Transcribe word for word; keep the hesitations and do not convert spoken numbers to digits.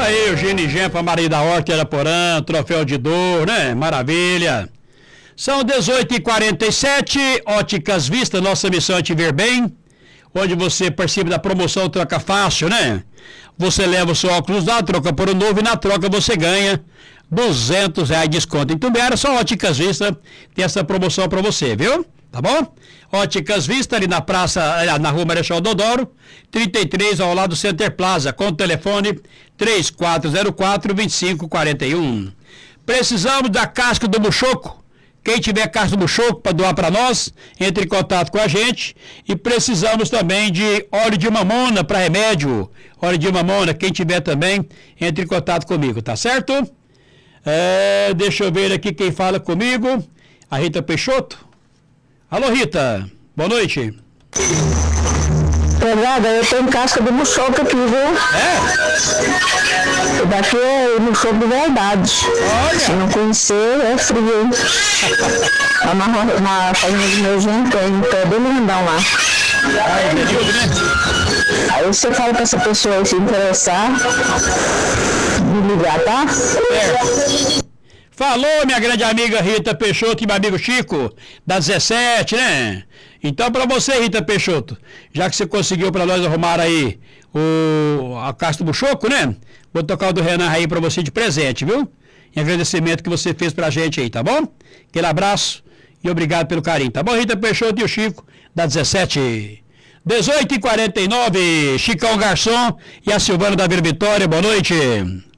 Aí, Eugênio Gempa, Maria da Horta, Araporã, Troféu de Dor, né? Maravilha. São dezoito e quarenta e sete, Óticas Vista, nossa missão é te ver bem, onde você participa da promoção Troca Fácil, né? Você leva o seu óculos lá, troca por um novo e na troca você ganha duzentos reais de desconto. Em Tumbiara, só Óticas Vista tem essa promoção para você, viu? Tá bom? Óticas Vista, ali na praça, na rua Marechal Deodoro, trinta e três, ao lado do Center Plaza, com o telefone três quatro zero quatro, dois cinco quatro um. Precisamos da casca do buchoco. Quem tiver casca do buchoco para doar para nós, entre em contato com a gente. E precisamos também de óleo de mamona para remédio. Óleo de mamona, quem tiver também, entre em contato comigo, tá certo? É, deixa eu ver aqui quem fala comigo. A Rita Peixoto. Alô, Rita. Boa noite. Pegada, eu tenho casca de buchoco aqui, viu? É? Daqui é buchoco de verdade. Olha. Se não conhecer, é frio, hein? Lá na, na fazenda do meu genro tem, é bem grandão lá. Ah, entendi, né? Aí você fala pra essa pessoa aí se interessar, me ligar, tá? É. Falou, minha grande amiga Rita Peixoto e meu amigo Chico, da dezessete, né? Então, para você, Rita Peixoto, já que você conseguiu para nós arrumar aí o, a casta do buchoco, né? Vou tocar o do Renan aí para você de presente, viu? Em agradecimento que você fez pra gente aí, tá bom? Aquele abraço e obrigado pelo carinho, tá bom? Rita Peixoto e o Chico, da dezessete. dezoito e quarenta e nove, Chicão Garçom e a Silvana da Vila Vitória, boa noite.